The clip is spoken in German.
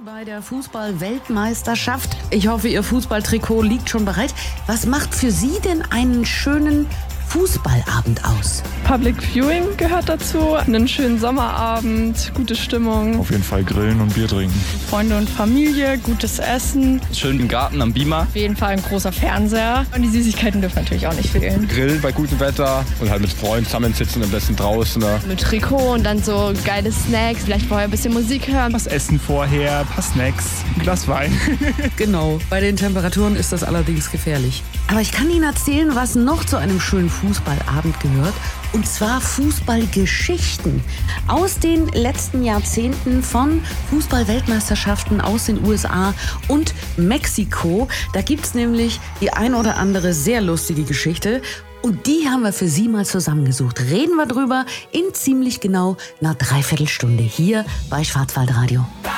bei der Fußball-Weltmeisterschaft. Ich hoffe, Ihr Fußballtrikot liegt schon bereit. Was macht für Sie denn einen schönen Fußballabend aus? Public Viewing gehört dazu, einen schönen Sommerabend, gute Stimmung. Auf jeden Fall grillen und Bier trinken. Freunde und Familie, gutes Essen. Schön im Garten am Beamer. Auf jeden Fall ein großer Fernseher. Und die Süßigkeiten dürfen natürlich auch nicht fehlen. Grillen bei gutem Wetter und halt mit Freunden zusammensitzen, am besten draußen. Mit Trikot und dann so geile Snacks, vielleicht vorher ein bisschen Musik hören. Was essen vorher, ein paar Snacks, ein Glas Wein. Genau, bei den Temperaturen ist das allerdings gefährlich. Aber ich kann Ihnen erzählen, was noch zu einem schönen Fußballabend gehört. Und zwar Fußballgeschichten aus den letzten Jahrzehnten von Fußball-Weltmeisterschaften aus den USA und Mexiko. Da gibt's nämlich die ein oder andere sehr lustige Geschichte. Und die haben wir für Sie mal zusammengesucht. Reden wir drüber in ziemlich genau einer Dreiviertelstunde hier bei Schwarzwaldradio.